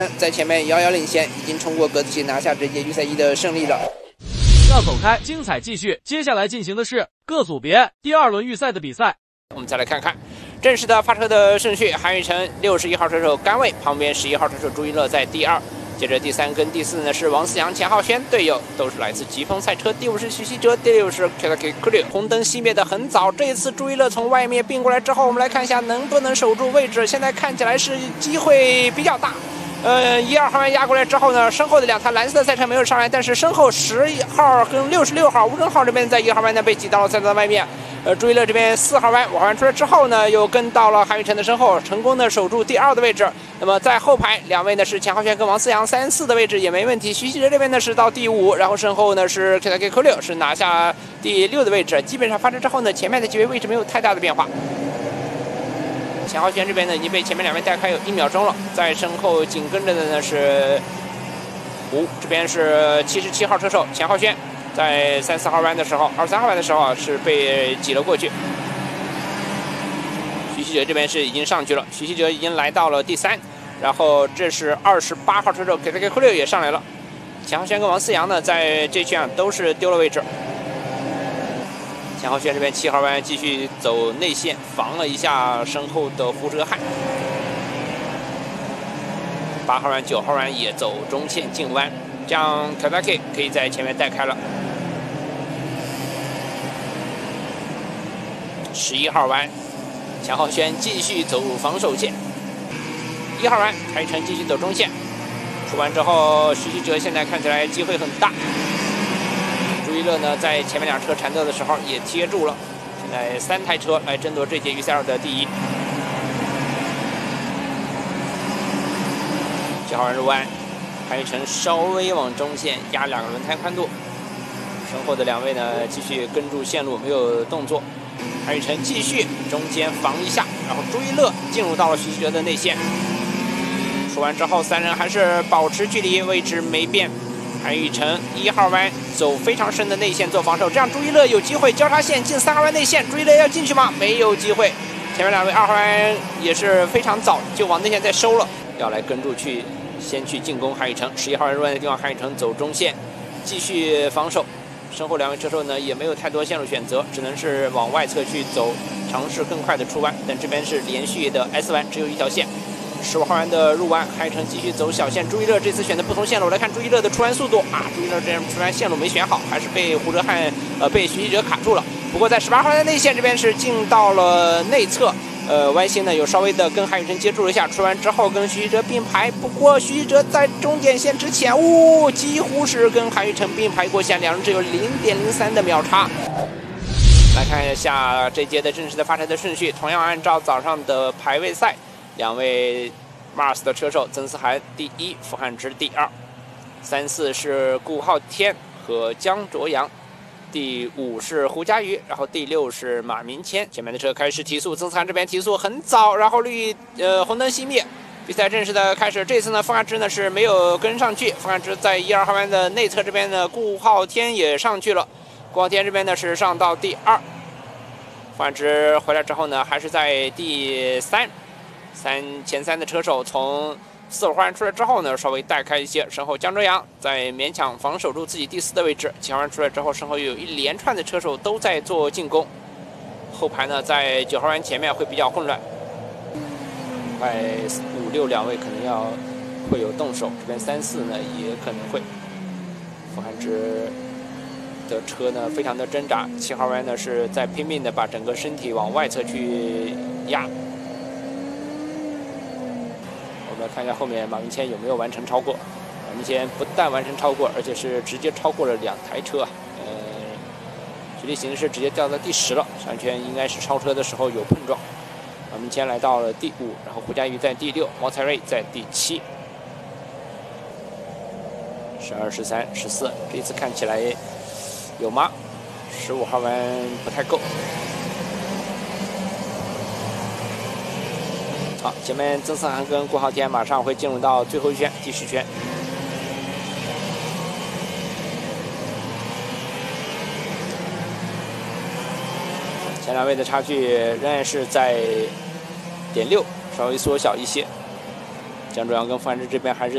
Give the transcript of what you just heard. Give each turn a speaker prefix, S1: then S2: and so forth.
S1: 在前面遥遥领先，已经冲过格子棋，拿下这届预赛1的胜利了。
S2: 要走开，精彩继续。接下来进行的是各组别第2轮预赛的比赛。
S1: 我们再来看看正式的发车的顺序：韩宇成61号车手甘伟，旁边11号车手朱一乐在第2。接着第3跟第4呢是王思阳、钱浩轩，队友都是来自疾风赛车。第5是徐希哲，第6是 Kentucky Crew。红灯熄灭的很早，这一次朱一乐从外面并过来之后，我们来看一下能不能守住位置。现在看起来是机会比较大。1、2号弯压过来之后呢，身后的2台蓝色的赛车没有上来，但是身后11号跟66号吴正浩这边在1号弯呢被挤到了赛道的外面。朱一乐这边4号弯5号弯出来之后呢，又跟到了韩宇成的身后，成功的守住第2的位置。那么在后排2位呢是钱浩轩跟王思阳，3、4的位置也没问题。徐希哲这边呢是到第5，然后身后呢是 Kentucky Crew 是拿下第6的位置。基本上发车之后呢，前面的几位位置没有太大的变化。钱浩轩这边呢已经被前面2位带开有1秒钟了，在身后紧跟着的呢是这边是77号车手钱浩轩。在3、4号弯的时候，2、3号弯的时候是被挤了过去。徐希哲这边是已经上去了，徐希哲已经来到了第3，然后这是28号车手 Kentucky Crew 也上来了。钱浩轩跟王思阳呢在这圈都是丢了位置。钱浩轩这边7号弯继续走内线，防了一下身后的胡哲瀚。8号弯、9号弯也走中线进弯，这样 Kentucky 可以在前面带开了。11号弯，钱浩轩继续走防守线。1号弯，韩宇成继续走中线。出弯之后，徐希哲现在看起来机会很大。朱一乐呢，在前面2车缠斗的时候也贴住了。现在3台车来争夺这届预赛2的第1。9号弯入弯，韩宇成稍微往中线压2个轮胎宽度。身后的2位呢，继续跟住线路，没有动作。韩宇成继续中间防一下，然后朱一乐进入到了徐希哲的内线。出完之后，3人还是保持距离，位置没变。韩宇成1号弯走非常深的内线做防守，这样朱一乐有机会交叉线进3号弯内线。朱一乐要进去吗？没有机会。前面2位2号弯也是非常早就往内线再收了，要来跟住先去进攻韩宇成。11号弯入弯的地方，韩宇成走中线继续防守。身后2位车手呢也没有太多线路选择，只能是往外侧去走，尝试更快的出弯。但这边是连续的 S 弯，只有1条线。15号弯的入弯，韩宇成继续走小线。朱一乐这次选的不同线路，来看朱一乐的出弯速度啊！朱一乐这样出弯线路没选好，还是被胡哲瀚被徐希哲卡住了。不过在18号弯的内线这边是进到了内侧。弯心呢有稍微的跟韩宇成接触了一下，出弯之后跟徐希哲并排，不过徐希哲在终点线之前，几乎是跟韩宇成并排过线，2人只有0.03的秒差。来看一下这届的正式的发车的顺序，同样按照早上的排位赛，2位 Mars 的车手曾思涵第1，傅汉芝第2，3、4是顾浩天和江卓阳。第5是胡佳瑜，然后第6是马明谦。前面的车开始提速，曾思涵这边提速很早，然后红灯熄灭，比赛正式的开始。这次呢，傅汉芝呢是没有跟上去，傅汉芝在1、2号弯的内侧这边呢，顾浩天也上去了，顾浩天这边呢是上到第2。傅汉芝回来之后呢，还是在第3，前3的车手从4号弯出来之后呢，稍微带开一些，身后江哲阳在勉强防守住自己第4的位置。7号弯出来之后，身后又有一连串的车手都在做进攻。后排呢，在9号弯前面会比较混乱，快5、62位可能会有动手，这边3、4呢也可能会。傅汉芝的车呢非常的挣扎，7号弯呢是在拼命的把整个身体往外侧去压。我们来看一下后面马明谦有没有完成超过。马明谦不但完成超过，而且是直接超过了2台车。局里形势直接掉到第10了。上圈应该是超车的时候有碰撞。马明谦来到了第5，然后胡佳瑜在第6，毛才瑞在第7。12、13、14，这一次看起来有吗？15号弯不太够。好，前面曾思涵跟顾浩天马上会进入到最后一圈，第10圈。前2位的差距仍然是在0.6，稍微缩小一些。江卓阳跟傅汉芝这边还是